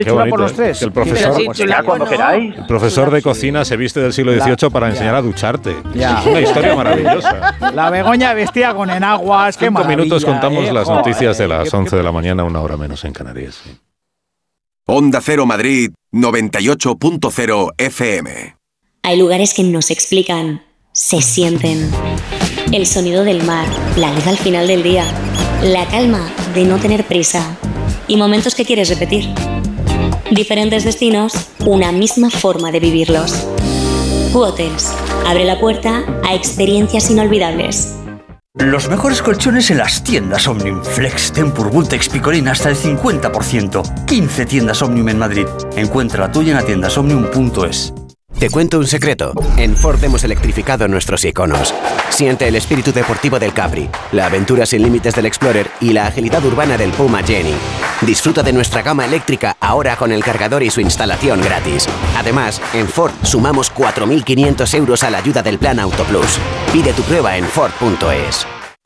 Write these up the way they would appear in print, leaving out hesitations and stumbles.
Qué bonito, por los tres. Que el profesor de cocina se viste del siglo XVIII para enseñar a ducharte. Es una historia maravillosa. La Begoña vestía con enaguas. 5 minutos contamos las noticias de las 11 de la mañana, 1 hora menos en Canarias. Onda Cero Madrid 98.0 FM. Hay lugares que no se explican, se sienten. El sonido del mar, la luz al final del día, la calma de no tener prisa y momentos que quieres repetir. Diferentes destinos, una misma forma de vivirlos. Hotels abre la puerta a experiencias inolvidables. Los mejores colchones en las tiendas Omnium. Flex, Tempur, Vultex, Picolín hasta el 50%. 15 tiendas Omnium en Madrid. Encuentra la tuya en atiendasomnium.es. Te cuento un secreto. En Ford hemos electrificado nuestros iconos. Siente el espíritu deportivo del Capri, la aventura sin límites del Explorer y la agilidad urbana del Puma Jenny. Disfruta de nuestra gama eléctrica ahora con el cargador y su instalación gratis. Además, en Ford sumamos 4.500 euros a la ayuda del Plan Auto Plus. Pide tu prueba en Ford.es.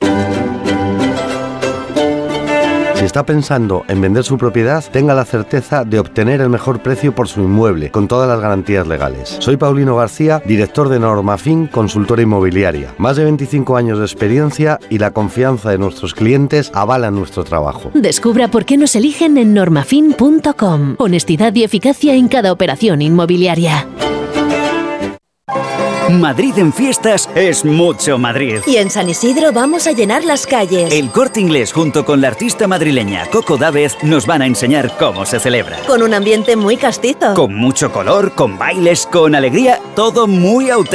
Si está pensando en vender su propiedad, tenga la certeza de obtener el mejor precio por su inmueble, con todas las garantías legales. Soy Paulino García, director de Normafin, consultora inmobiliaria. Más de 25 años de experiencia y la confianza de nuestros clientes avalan nuestro trabajo. Descubra por qué nos eligen en normafin.com. Honestidad y eficacia en cada operación inmobiliaria. Madrid en fiestas es mucho Madrid. Y en San Isidro vamos a llenar las calles. El Corte Inglés junto con la artista madrileña Coco Dávez nos van a enseñar cómo se celebra. Con un ambiente muy castizo. Con mucho color, con bailes, con alegría, todo muy auténtico.